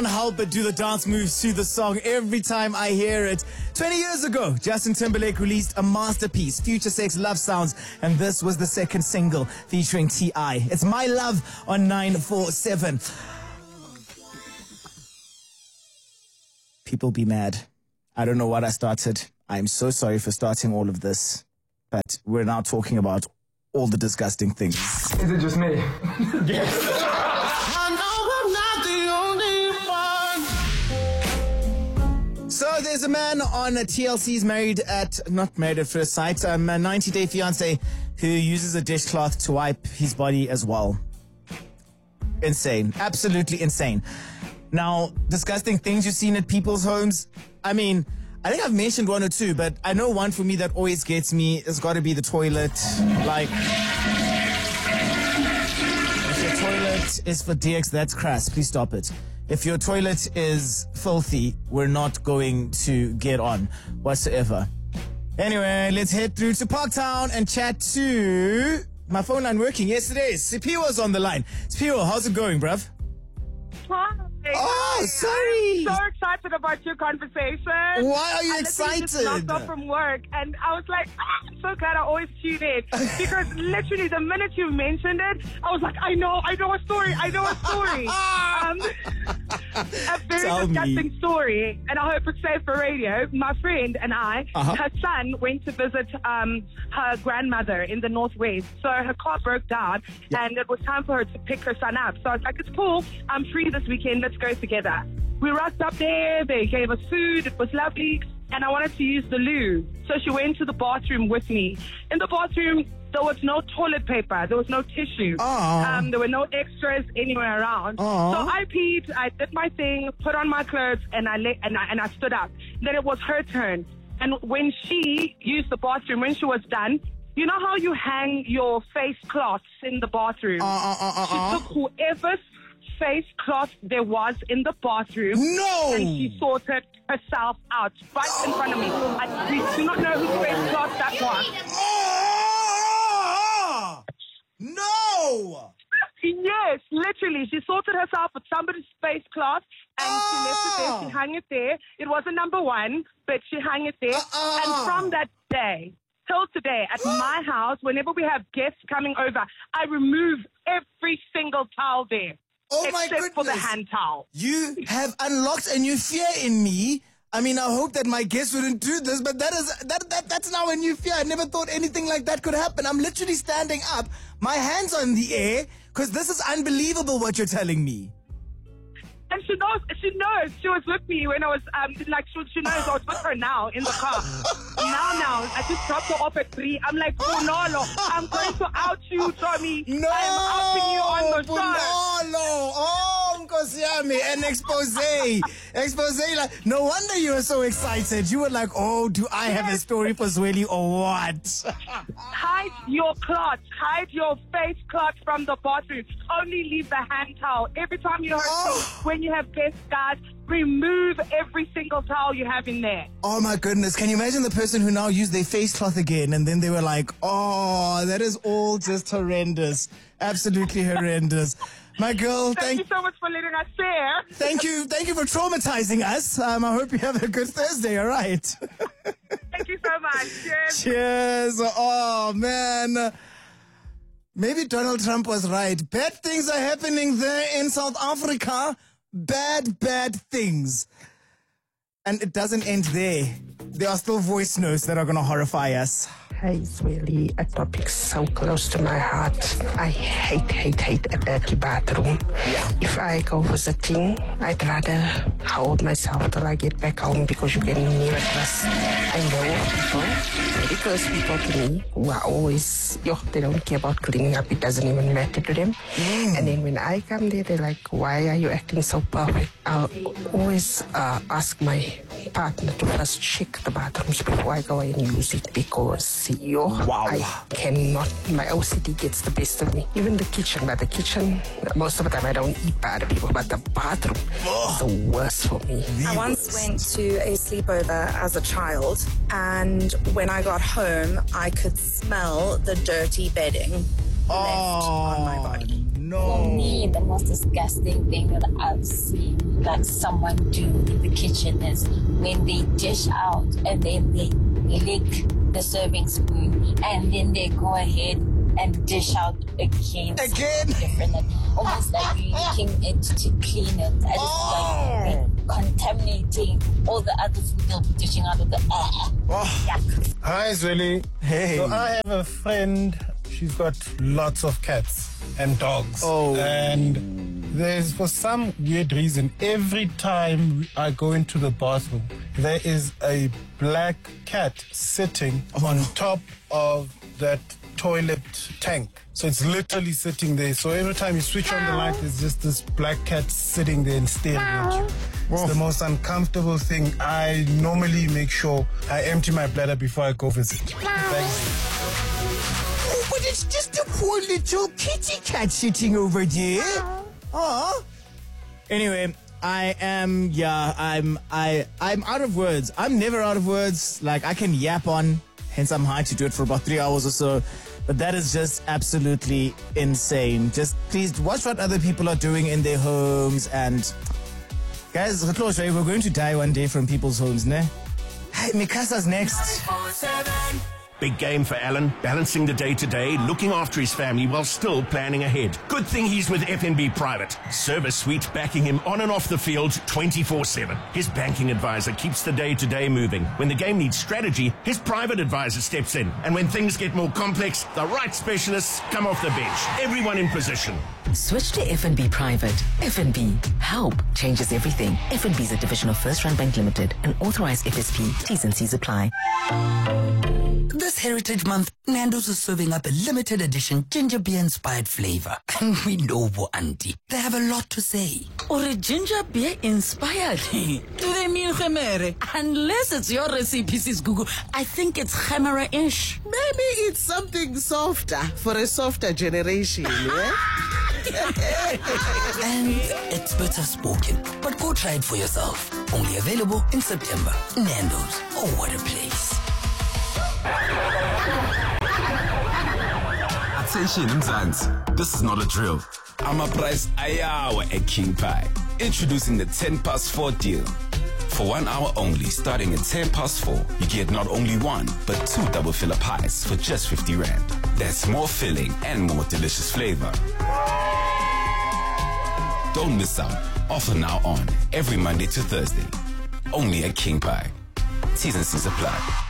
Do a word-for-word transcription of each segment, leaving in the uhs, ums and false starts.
Help but do the dance moves to the song every time I hear it. twenty years ago, Justin Timberlake released a masterpiece, Future Sex Love Sounds, and this was the second single featuring T I. It's My Love on nine four seven. People be mad. I don't know what I started. I'm so sorry for starting all of this, but we're now talking about all the disgusting things. Is it just me? Yes. So there's a man on T L C's Married at, not Married at First Sight, um, a ninety day fiance who uses a dishcloth to wipe his body as well. Insane. Absolutely insane. Now, disgusting things you've seen at people's homes. I mean, I think I've mentioned one or two, but I know one for me that always gets me has got to be the toilet. Like, if your toilet is for D X, that's crass. Please stop it. If your toilet is filthy, we're not going to get on whatsoever. Anyway, let's head through to Parktown and chat to... My phone line working. Yes, it is. Sipiwo's on the line. Sipiwo, how's it going, bruv? Hi. Oh, sorry. I'm so excited about your conversation. Why are you I excited? Just knocked off from work, and I was like, ah, I'm so glad I always tune in. Because literally, the minute you mentioned it, I was like, I know, I know a story, I know a story. um, a very Tell disgusting me. story, and I hope it's safe for radio. My friend and I, Uh-huh. her son went to visit um, her grandmother in the Northwest. So her car broke down, Yeah. and it was time for her to pick her son up. So I was like, it's cool, I'm free this weekend, let's go together. We rocked up there, they gave us food, it was lovely, and I wanted to use the loo. So she went to the bathroom with me. In the bathroom, there was no toilet paper, there was no tissue. Aw. Um, there were no extras anywhere around. Aw. So I peed, I did my thing, put on my clothes, and I, la- and I and I stood up. Then it was her turn. And when she used the bathroom, when she was done, you know how you hang your face cloths in the bathroom? Uh, uh, uh, uh, She uh. took whoever's face cloth there was in the bathroom, No! and she sorted herself out right in front of me. I we do not know whose face cloth that was. Oh! No! Yes, literally. She sorted herself with somebody's face cloth, and she left it there. Oh! She hung it there. It wasn't number one, but she hung it there. Uh-uh. And from that day till today, at my house, whenever we have guests coming over, I remove every single towel there. Oh my except for the goodness. hand towel. You have unlocked a new fear in me. I mean, I hope that my guests wouldn't do this, but that is that, that that's now a new fear. I never thought anything like that could happen. I'm literally standing up, my hands on the air, because this is unbelievable what you're telling me. And she knows, she knows she was with me when I was, um, like, she, she knows I was with her now in the car. now, now, I just dropped her off at three. I'm like, Punolo, I'm going to out you, Tommy. No! I am outing you on the show. Punolo! Oh, Nkosiyami, an expose. Expose. Like, no wonder you were so excited. You were like, oh, do I have a story for Zweli or what? Hide your cloth. Hide your face cloth from the bathroom. Only leave the hand towel. Every time you hurt Oh. me, when you have guests, guys, remove every single towel you have in there. Oh my goodness. Can you imagine the person who now used their face cloth again and then they were like, oh, that is all just horrendous. Absolutely horrendous. My girl, Thank, thank you so much for letting us share. thank you. Thank you for traumatizing us. Um, I hope you have a good Thursday, all right? Thank you so much. Cheers. Cheers. Oh, man. Maybe Donald Trump was right. Bad things are happening there in South Africa. Bad, bad things. And it doesn't end there. There are still voice notes that are going to horrify us. Hey, it's really a topic so close to my heart. I hate, hate, hate a dirty bathroom. Yeah. If I go visiting, I'd rather hold myself till I get back home because you can never trust. I know of people, very close people to me, who are always, yo, they don't care about cleaning up. It doesn't even matter to them. Mm. And then when I come there, they're like, why are you acting so perfect? I'll always uh, ask my partner to first check the bathrooms before I go and use it because yo, Wow. I cannot. My O C D gets the best of me. Even the kitchen, but the kitchen, most of the time I don't eat by other people, but the bathroom is the worst for me. I once went to a sleepover as a child, and when I got home, I could smell the dirty bedding left on my body. no. For me, the most disgusting thing that I've seen like someone do in the kitchen is when they dish out and then they lick the serving spoon and then they go ahead and dish out again. Again? Different, like, almost like licking it to clean it. I just Oh. like contaminating all the other food they'll be dishing out of the air. Oh. Yuck. Hi, Zweli. Hey. So I have a friend. She's got lots of cats and dogs. Oh. And there's, for some weird reason, every time I go into the bathroom, there is a black cat sitting on top of that toilet tank. So it's literally sitting there. So every time you switch on the light, there's just this black cat sitting there and staring at you. It's the most uncomfortable thing. I normally make sure I empty my bladder before I go visit. Thanks. Oh, but it's just a poor little kitty cat sitting over there. Aw. Anyway, I am, yeah, I'm, I, I'm out of words. I'm never out of words. Like, I can yap on, hence I'm high to do it for about three hours or so. But that is just absolutely insane. Just please watch what other people are doing in their homes. And guys, we're going to die one day from people's homes, ne? Hey, Mikasa's next. Big game for Alan, balancing the day-to-day, looking after his family while still planning ahead. Good thing he's with F N B Private. Service suite backing him on and off the field twenty-four seven. His banking advisor keeps the day-to-day moving. When the game needs strategy, his private advisor steps in. And when things get more complex, the right specialists come off the bench. Everyone in position. Switch to F N B Private. F N B. Help changes everything. F N B is a division of First Rand Bank Limited, an authorized F S P. T's and C's apply. This Heritage Month, Nando's is serving up a limited edition ginger beer inspired flavor. And we know Bo Auntie. They have a lot to say. Or a ginger beer inspired? Do they mean gemere? Unless it's your recipe, Sis Gugu, I think it's gemere-ish. Maybe it's something softer for a softer generation, yeah? And it's better spoken. But go try it for yourself. Only available in September. Nando's. Oh, what a place. Attention, Mzansi. This is not a drill. I'm a price ayawa at King Pie. Introducing the ten past four deal. For one hour only, starting at ten past four, you get not only one, but two double filler pies for just fifty rand. That's more filling and more delicious flavor. Don't miss out. Offer now on every Monday to Thursday. Only at King Pie. T's and C's apply.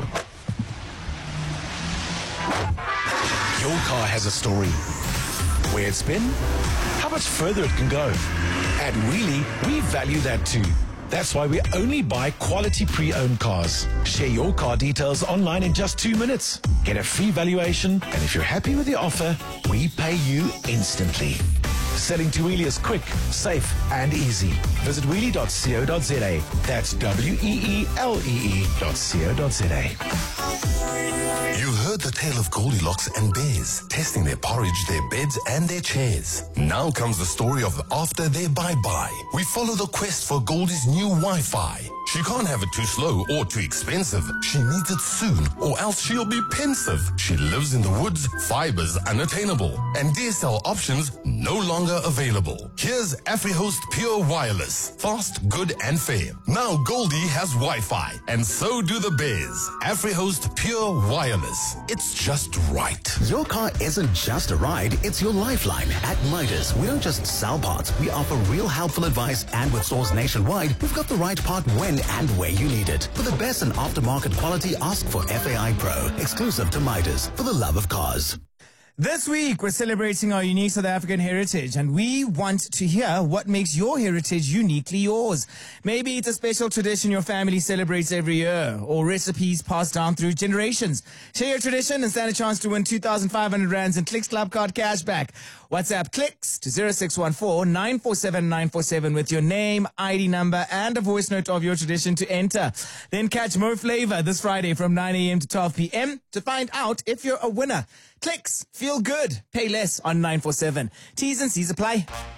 Your car has a story. Where it's been, how much further it can go. At Wheelie, we value that too. That's why we only buy quality pre-owned cars. Share your car details online in just two minutes. Get a free valuation, and if you're happy with the offer, we pay you instantly. Selling to Wheelie is quick, safe, and easy. Visit wheelie dot co dot za. That's W E E L E E dot co dot za. You heard the tale of Goldilocks and Bears, testing their porridge, their beds, and their chairs. Now comes the story of after their bye-bye. We follow the quest for Goldie's new Wi-Fi. She can't have it too slow or too expensive. She needs it soon, or else she'll be pensive. She lives in the woods, fibers unattainable, and D S L options no longer available. Here's AfriHost Pure Wireless. Fast, good, and fair. Now Goldie has Wi-Fi, and so do the Bears. AfriHost Pure Wireless. It's just right. Your car isn't just a ride, it's your lifeline. At Midas, we don't just sell parts, we offer real helpful advice, and with stores nationwide, we've got the right part when and where you need it. For the best in aftermarket quality, ask for F A I Pro, exclusive to Midas, for the love of cars. This week, we're celebrating our unique South African heritage, and we want to hear what makes your heritage uniquely yours. Maybe it's a special tradition your family celebrates every year, or recipes passed down through generations. Share your tradition and stand a chance to win two thousand five hundred rands in Clicks Club Card cashback. WhatsApp Clicks to zero six one four nine four seven nine four seven with your name, I D number, and a voice note of your tradition to enter. Then catch Mo Flavor this Friday from nine a.m. to twelve p.m. to find out if you're a winner. Clicks, feel good, pay less on nine four seven. T's and C's apply.